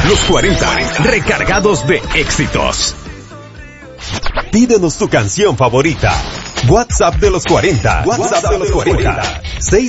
Los 40, recargados de éxitos. Pídenos tu canción favorita. WhatsApp de los 40. WhatsApp de los 40.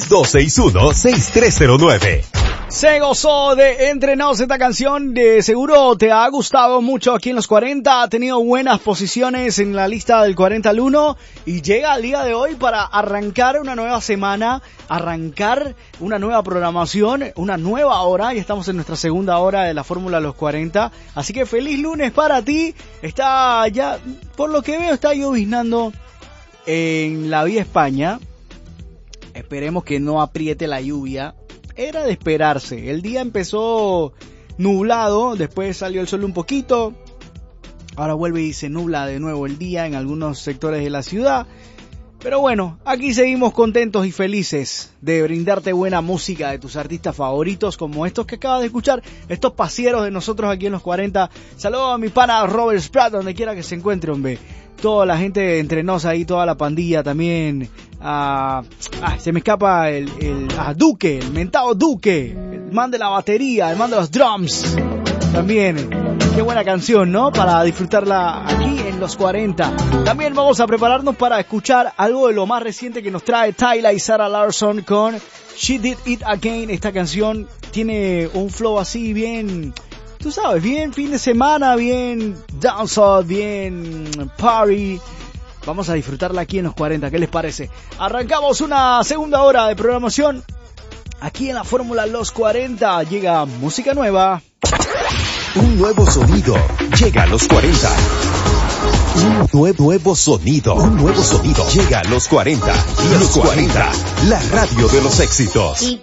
6261-6309. Se gozó de Entrenados esta canción, de seguro te ha gustado mucho aquí en los 40, ha tenido buenas posiciones en la lista del 40 al 1 y llega al día de hoy para arrancar una nueva semana, arrancar una nueva programación, una nueva hora, ya estamos en nuestra segunda hora de la Fórmula Los 40, así que feliz lunes para ti. Está ya, por lo que veo, está lloviznando en la vía España, esperemos que no apriete la lluvia. Era de esperarse, el día empezó nublado, después salió el sol un poquito, ahora vuelve y se nubla de nuevo el día en algunos sectores de la ciudad, pero bueno, aquí seguimos contentos y felices de brindarte buena música de tus artistas favoritos como estos que acabas de escuchar, estos pasieros de nosotros aquí en los 40, saludos a mi pana Robert Spratt, donde quiera que se encuentre, hombre. Toda la gente entre nos ahí, toda la pandilla también. Se me escapa Duque, el mentado Duque, el man de la batería, el man de los drums. También, qué buena canción, ¿no? Para disfrutarla aquí en los 40. También vamos a prepararnos para escuchar algo de lo más reciente que nos trae Tyla y Sarah Larson con She Did It Again. Esta canción tiene un flow así bien... Tú sabes, bien fin de semana, bien dancehall, bien party. Vamos a disfrutarla aquí en los 40, ¿qué les parece? Arrancamos una segunda hora de programación. Aquí en la Fórmula Los 40 llega música nueva. Un nuevo sonido llega a los 40. Un nuevo sonido llega a los 40. Los 40, la radio de los éxitos.